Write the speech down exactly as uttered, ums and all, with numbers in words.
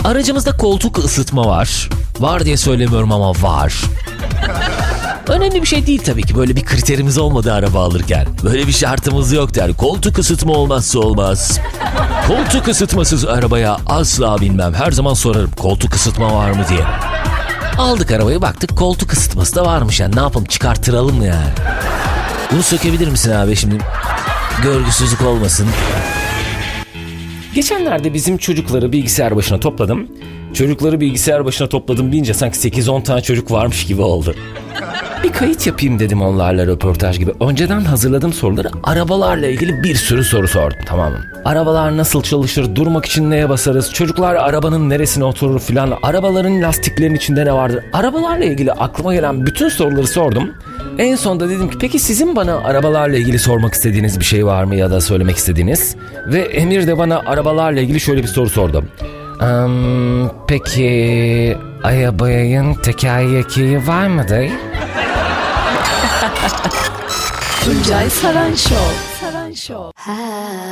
Aracımızda koltuk ısıtma var. Var diye söylemiyorum ama var. Önemli bir şey değil tabii ki. Böyle bir kriterimiz olmadı araba alırken. Böyle bir şartımız yok yani. Koltuk ısıtma olmazsa olmaz. Koltuk ısıtmasız arabaya asla binmem. Her zaman sorarım koltuk ısıtma var mı diye. Aldık arabayı, baktık koltuk ısıtması da varmış yani. Ne yapalım, çıkarttıralım mı yani? Bunu sökebilir misin abi şimdi? Görgüsüzlük olmasın. Geçenlerde bizim çocukları bilgisayar başına topladım. Çocukları bilgisayar başına topladım deyince sanki sekiz on tane çocuk varmış gibi oldu. Bir kayıt yapayım dedim onlarla, röportaj gibi. Önceden hazırladığım soruları, arabalarla ilgili bir sürü soru sordum, tamam mı? Arabalar nasıl çalışır, durmak için neye basarız, çocuklar arabanın neresine oturur filan, arabaların lastiklerinin içinde ne vardır? Arabalarla ilgili aklıma gelen bütün soruları sordum. En sonunda dedim ki peki sizin bana arabalarla ilgili sormak istediğiniz bir şey var mı ya da söylemek istediğiniz? Ve Emir de bana arabalarla ilgili şöyle bir soru sordu. Um, peki arabanın tekerleği var mıdır? Tuncay Saran Show. Saran Show.